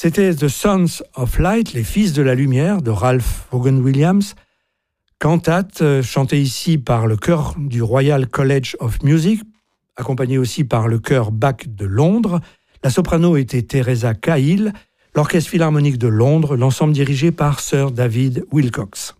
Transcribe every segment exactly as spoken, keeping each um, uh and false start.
C'était The Sons of Light, les Fils de la Lumière, de Ralph Vaughan Williams, cantate chantée ici par le chœur du Royal College of Music, accompagnée aussi par le chœur Bach de Londres. La soprano était Teresa Cahill, l'Orchestre Philharmonique de Londres, l'ensemble dirigé par Sir David Wilcox.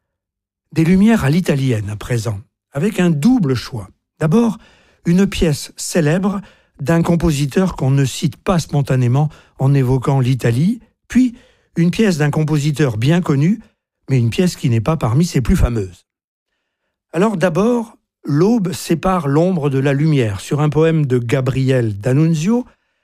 Des lumières à l'italienne à présent, avec un double choix. D'abord, une pièce célèbre d'un compositeur qu'on ne cite pas spontanément en évoquant l'Italie, puis une pièce d'un compositeur bien connu, mais une pièce qui n'est pas parmi ses plus fameuses. Alors d'abord, L'aube sépare l'ombre de la lumière, sur un poème de Gabriele D'Annunzio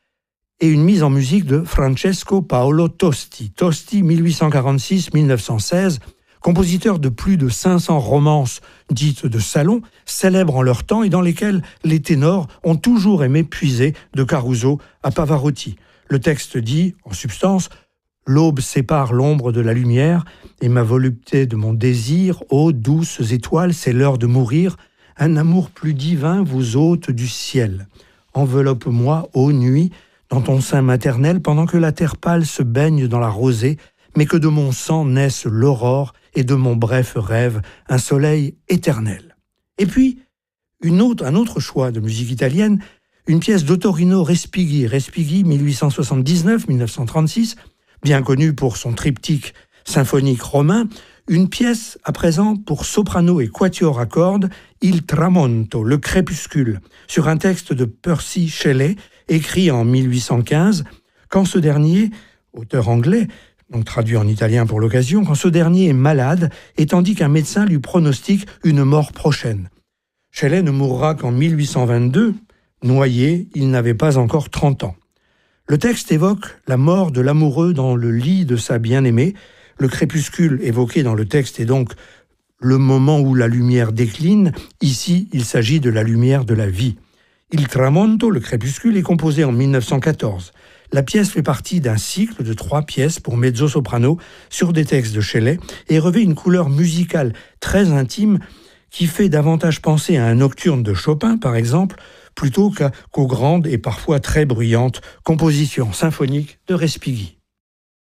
et une mise en musique de Francesco Paolo Tosti. Tosti, mille huit cent quarante-six à mille neuf cent seize, compositeur de plus de cinq cents romances dites de salon, célèbres en leur temps et dans lesquelles les ténors ont toujours aimé puiser de Caruso à Pavarotti. Le texte dit, en substance, « L'aube sépare l'ombre de la lumière et ma volupté de mon désir, ô douces étoiles, c'est l'heure de mourir. Un amour plus divin vous ôte du ciel. Enveloppe-moi, ô nuit, dans ton sein maternel, pendant que la terre pâle se baigne dans la rosée, mais que de mon sang naisse l'aurore et de mon bref rêve un soleil éternel. » Et puis, une autre, un autre choix de musique italienne, une pièce d'Ottorino Respighi, Respighi mille huit cent soixante-dix-neuf à mille neuf cent trente-six, bien connue pour son triptyque symphonique romain, une pièce à présent pour soprano et quatuor à cordes, Il Tramonto, le crépuscule, sur un texte de Percy Shelley, écrit en mille huit cent quinze, quand ce dernier, auteur anglais, donc traduit en italien pour l'occasion, quand ce dernier est malade et tandis qu'un médecin lui pronostique une mort prochaine. Shelley ne mourra qu'en mille huit cent vingt-deux, noyé, il n'avait pas encore trente ans. Le texte évoque la mort de l'amoureux dans le lit de sa bien-aimée. Le crépuscule évoqué dans le texte est donc le moment où la lumière décline. Ici, il s'agit de la lumière de la vie. Il Tramonto, le crépuscule, est composé en mille neuf cent quatorze. La pièce fait partie d'un cycle de trois pièces pour mezzo-soprano sur des textes de Shelley et revêt une couleur musicale très intime qui fait davantage penser à un nocturne de Chopin, par exemple, plutôt qu'aux grandes et parfois très bruyantes compositions symphoniques de Respighi.